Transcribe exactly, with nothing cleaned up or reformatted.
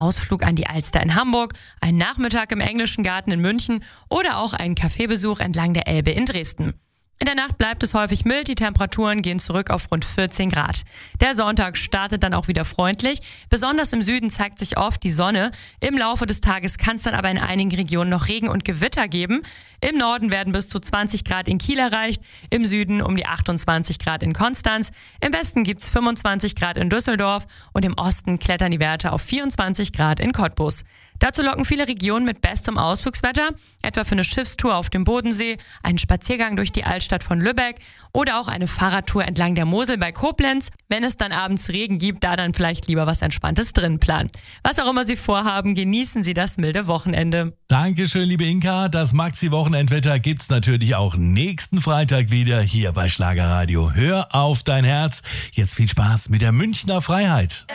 Ausflug an die Alster in Hamburg, einen Nachmittag im Englischen Garten in München oder auch einen Kaffeebesuch entlang der Elbe in Dresden. In der Nacht bleibt es häufig mild, die Temperaturen gehen zurück auf rund vierzehn Grad. Der Sonntag startet dann auch wieder freundlich. Besonders im Süden zeigt sich oft die Sonne. Im Laufe des Tages kann es dann aber in einigen Regionen noch Regen und Gewitter geben. Im Norden werden bis zu zwanzig Grad in Kiel erreicht, im Süden um die achtundzwanzig Grad in Konstanz. Im Westen gibt es fünfundzwanzig Grad in Düsseldorf und im Osten klettern die Werte auf vierundzwanzig Grad in Cottbus. Dazu locken viele Regionen mit bestem Ausflugswetter, etwa für eine Schiffstour auf dem Bodensee, einen Spaziergang durch die Altstadt von Lübeck oder auch eine Fahrradtour entlang der Mosel bei Koblenz. Wenn es dann abends Regen gibt, da dann vielleicht lieber was Entspanntes drin planen. Was auch immer Sie vorhaben, genießen Sie das milde Wochenende. Dankeschön, liebe Inka. Das Maxi-Wochenendwetter gibt's natürlich auch nächsten Freitag wieder hier bei Schlagerradio. Hör auf dein Herz. Jetzt viel Spaß mit der Münchner Freiheit.